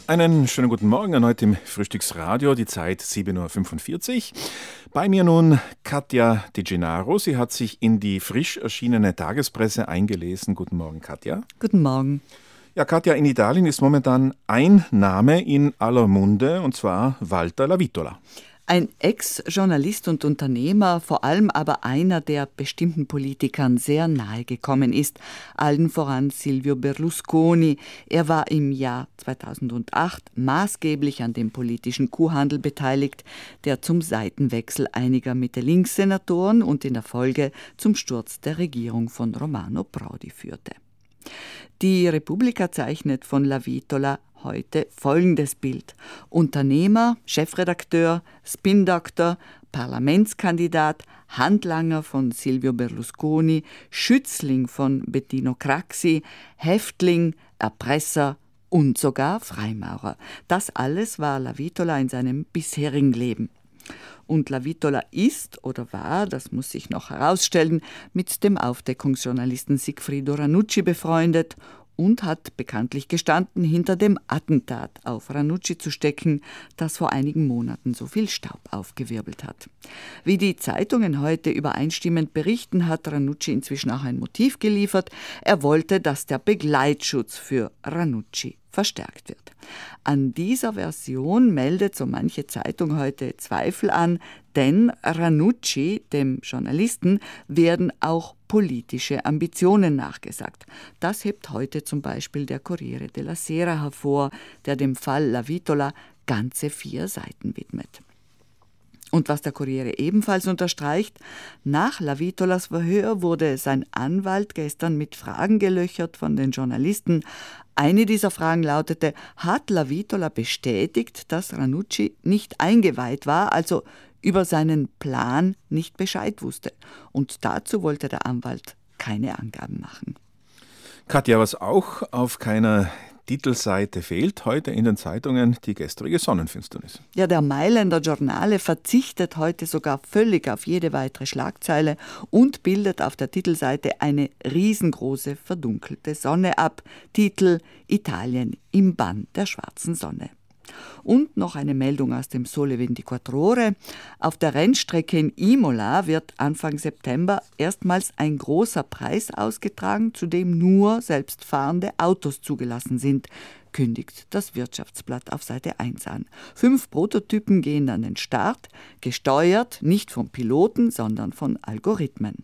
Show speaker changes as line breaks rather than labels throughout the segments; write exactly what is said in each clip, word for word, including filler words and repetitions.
Einen schönen guten Morgen, erneut im Frühstücksradio, die Zeit sieben Uhr fünfundvierzig. Bei mir nun Katja De Gennaro. Sie hat sich in die frisch erschienene Tagespresse eingelesen. Guten Morgen, Katja.
Guten Morgen.
Ja, Katja, in Italien ist momentan ein Name in aller Munde, und zwar Walter Lavitola.
Ein Ex-Journalist und Unternehmer, vor allem aber einer, der bestimmten Politikern sehr nahe gekommen ist, allen voran Silvio Berlusconi. Er war im Jahr zweitausendacht maßgeblich an dem politischen Kuhhandel beteiligt, der zum Seitenwechsel einiger Mitte-Links-Senatoren und in der Folge zum Sturz der Regierung von Romano Prodi führte. Die Repubblica zeichnet von Lavitola heute folgendes Bild: Unternehmer, Chefredakteur, Spin-Doktor, Parlamentskandidat, Handlanger von Silvio Berlusconi, Schützling von Bettino Craxi, Häftling, Erpresser und sogar Freimaurer. Das alles war Lavitola in seinem bisherigen Leben. Und Lavitola ist oder war, das muss sich noch herausstellen, mit dem Aufdeckungsjournalisten Sigfrido Ranucci befreundet und hat bekanntlich gestanden, hinter dem Attentat auf Ranucci zu stecken, das vor einigen Monaten so viel Staub aufgewirbelt hat. Wie die Zeitungen heute übereinstimmend berichten, hat Ranucci inzwischen auch ein Motiv geliefert. Er wollte, dass der Begleitschutz für Ranucci verstärkt wird. An dieser Version meldet so manche Zeitung heute Zweifel an, denn Ranucci, dem Journalisten, werden auch politische Ambitionen nachgesagt. Das hebt heute zum Beispiel der Corriere della Sera hervor, der dem Fall Lavitola ganze vier Seiten widmet. Und was der Corriere ebenfalls unterstreicht: Nach Lavitolas Verhör wurde sein Anwalt gestern mit Fragen gelöchert von den Journalisten. Eine dieser Fragen lautete: Hat Lavitola bestätigt, dass Ranucci nicht eingeweiht war, also über seinen Plan nicht Bescheid wusste? Und dazu wollte der Anwalt keine Angaben machen.
Katja, was auch auf keiner Titelseite fehlt heute in den Zeitungen: die gestrige Sonnenfinsternis.
Ja, der Mailänder Giornale verzichtet heute sogar völlig auf jede weitere Schlagzeile und bildet auf der Titelseite eine riesengroße verdunkelte Sonne ab. Titel: Italien im Bann der schwarzen Sonne. Und noch eine Meldung aus dem Sole ventiquattro Ore. Auf der Rennstrecke in Imola wird Anfang September erstmals ein großer Preis ausgetragen, zu dem nur selbstfahrende Autos zugelassen sind, kündigt das Wirtschaftsblatt auf Seite eins an. Fünf Prototypen gehen an den Start, gesteuert nicht von Piloten, sondern von Algorithmen.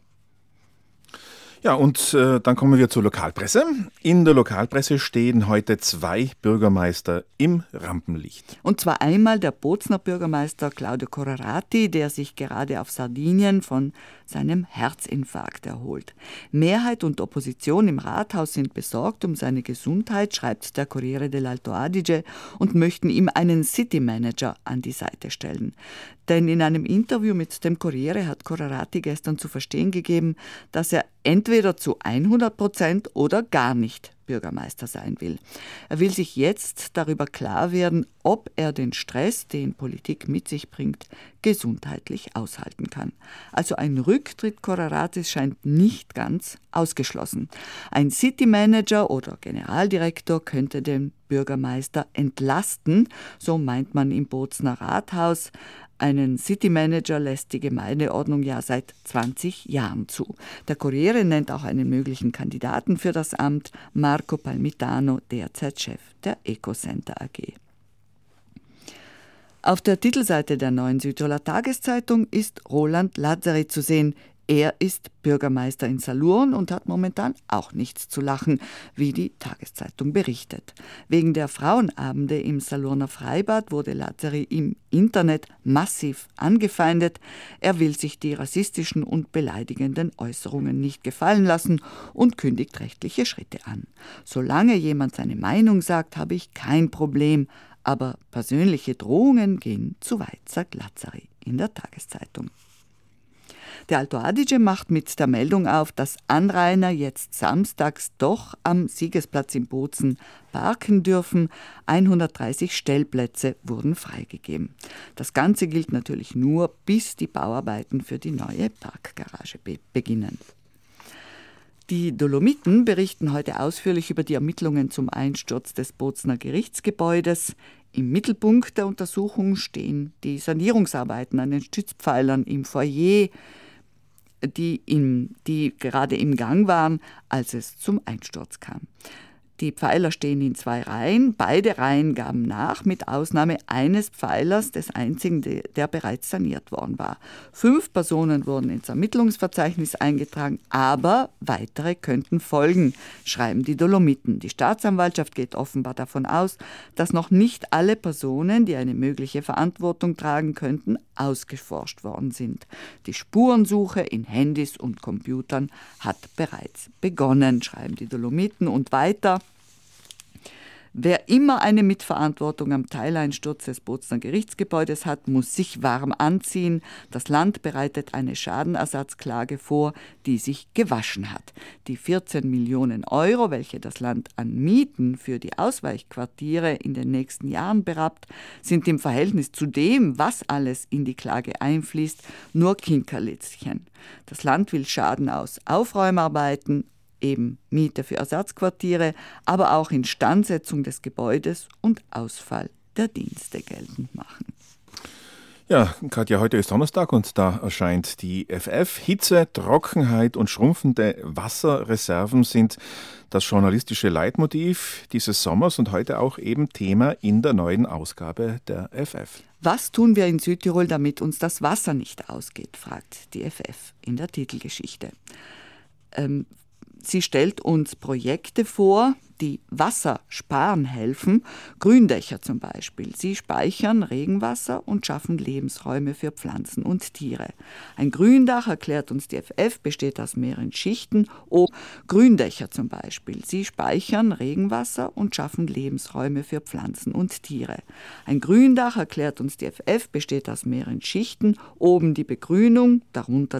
Ja, und äh, dann kommen wir zur Lokalpresse. In der Lokalpresse stehen heute zwei Bürgermeister im Rampenlicht.
Und zwar einmal der Bozner Bürgermeister Claudio Corrarati, der sich gerade auf Sardinien von seinem Herzinfarkt erholt. Mehrheit und Opposition im Rathaus sind besorgt um seine Gesundheit, schreibt der Corriere dell'Alto Adige, und möchten ihm einen City Manager an die Seite stellen. Denn in einem Interview mit dem Corriere hat Corrarati gestern zu verstehen gegeben, dass er entweder zu hundert Prozent oder gar nicht Bürgermeister sein will. Er will sich jetzt darüber klar werden, ob er den Stress, den Politik mit sich bringt, gesundheitlich aushalten kann. Also ein Rücktritt Corraratis scheint nicht ganz ausgeschlossen. Ein City Manager oder Generaldirektor könnte den Bürgermeister entlasten, so meint man im Bozner Rathaus. Einen City Manager lässt die Gemeindeordnung ja seit zwanzig Jahren zu. Der Corriere nennt auch einen möglichen Kandidaten für das Amt: Marco Palmitano, derzeit Chef der Ecocenter A G. Auf der Titelseite der Neuen Südtiroler Tageszeitung ist Roland Lazzari zu sehen. Er ist Bürgermeister in Salurn und hat momentan auch nichts zu lachen, wie die Tageszeitung berichtet. Wegen der Frauenabende im Salurner Freibad wurde Lazzari im Internet massiv angefeindet. Er will sich die rassistischen und beleidigenden Äußerungen nicht gefallen lassen und kündigt rechtliche Schritte an. Solange jemand seine Meinung sagt, habe ich kein Problem, aber persönliche Drohungen gehen zu weit, sagt Lazzari in der Tageszeitung. Der Alto Adige macht mit der Meldung auf, dass Anrainer jetzt samstags doch am Siegesplatz in Bozen parken dürfen. hundertdreißig Stellplätze wurden freigegeben. Das Ganze gilt natürlich nur, bis die Bauarbeiten für die neue Parkgarage be- beginnen. Die Dolomiten berichten heute ausführlich über die Ermittlungen zum Einsturz des Bozner Gerichtsgebäudes. Im Mittelpunkt der Untersuchung stehen die Sanierungsarbeiten an den Stützpfeilern im Foyer, die, in, die gerade im Gang waren, als es zum Einsturz kam. Die Pfeiler stehen in zwei Reihen. Beide Reihen gaben nach, mit Ausnahme eines Pfeilers, des einzigen, der bereits saniert worden war. Fünf Personen wurden ins Ermittlungsverzeichnis eingetragen, aber weitere könnten folgen, schreiben die Dolomiten. Die Staatsanwaltschaft geht offenbar davon aus, dass noch nicht alle Personen, die eine mögliche Verantwortung tragen könnten, ausgeforscht worden sind. Die Spurensuche in Handys und Computern hat bereits begonnen, schreiben die Dolomiten und weiter. Wer immer eine Mitverantwortung am Teileinsturz des Bozner Gerichtsgebäudes hat, muss sich warm anziehen. Das Land bereitet eine Schadenersatzklage vor, die sich gewaschen hat. Die vierzehn Millionen Euro, welche das Land an Mieten für die Ausweichquartiere in den nächsten Jahren berappt, sind im Verhältnis zu dem, was alles in die Klage einfließt, nur Kinkerlitzchen. Das Land will Schaden aus Aufräumarbeiten, eben Miete für Ersatzquartiere, aber auch Instandsetzung des Gebäudes und Ausfall der Dienste geltend machen.
Ja, Katja, heute ist Donnerstag und da erscheint die F F. Hitze, Trockenheit und schrumpfende Wasserreserven sind das journalistische Leitmotiv dieses Sommers und heute auch eben Thema in der neuen Ausgabe der F F.
Was tun wir in Südtirol, damit uns das Wasser nicht ausgeht, fragt die F F in der Titelgeschichte. Ähm, Sie stellt uns Projekte vor, die Wasser sparen helfen, Gründächer zum Beispiel. Sie speichern Regenwasser und schaffen Lebensräume für Pflanzen und Tiere. Ein Gründach, erklärt uns die F F, besteht aus mehreren Schichten. Oh, Gründächer zum Beispiel. Sie speichern Regenwasser und schaffen Lebensräume für Pflanzen und Tiere. Ein Gründach, erklärt uns die F F, besteht aus mehreren Schichten. Oben die Begrünung, darunter